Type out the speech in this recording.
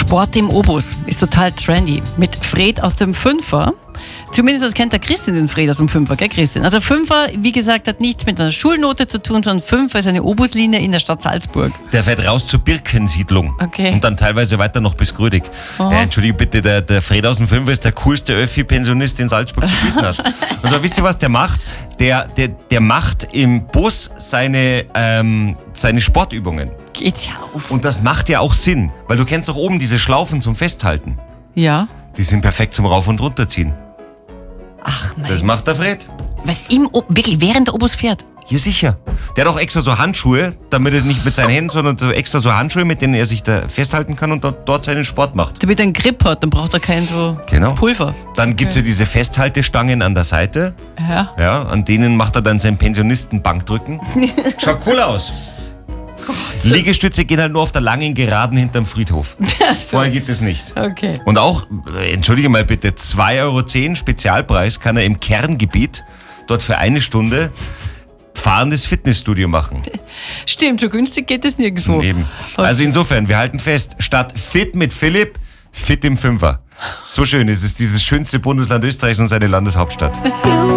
Sport im Obus ist total trendy. Mit Fred aus dem Fünfer. Zumindest das kennt der Christian, den Fred aus dem Fünfer, gell Christian? Also Fünfer, wie gesagt, hat nichts mit einer Schulnote zu tun, sondern Fünfer ist eine Obuslinie in der Stadt Salzburg. Der fährt raus zur Birkensiedlung. Okay. Und dann teilweise weiter noch bis Grödig. Entschuldige bitte, der Fred aus dem Fünfer ist der coolste Öffi-Pensionist, den Salzburg zu bieten hat. Also wisst ihr, was der macht? Der macht im Bus seine Sportübungen. Geht's ja auf. Und das macht ja auch Sinn, weil du kennst doch oben diese Schlaufen zum Festhalten. Ja. Die sind perfekt zum Rauf- und Runterziehen. Ach mein Das macht der Fred. Was wirklich während der Obus fährt? Ja, sicher. Der hat auch extra so Handschuhe, damit er nicht mit seinen Händen, sondern so extra so Handschuhe, mit denen er sich da festhalten kann und dort seinen Sport macht. Damit er einen Grip hat, dann braucht er kein so Genau. Pulver. Dann gibt's ja diese Festhaltestangen an der Seite. Ja. Ja, an denen macht er dann sein Pensionistenbankdrücken. Schaut cool aus. Liegestütze gehen halt nur auf der langen Geraden hinterm Friedhof. Ach so. Vorher geht es nicht. Okay. Und auch, entschuldige mal bitte, 2,10 € Spezialpreis kann er im Kerngebiet dort für eine Stunde fahrendes Fitnessstudio machen. Stimmt, so günstig geht es nirgendwo. Eben. Okay. Also insofern, wir halten fest, statt fit mit Philipp, fit im Fünfer. So schön ist es, dieses schönste Bundesland Österreichs und seine Landeshauptstadt.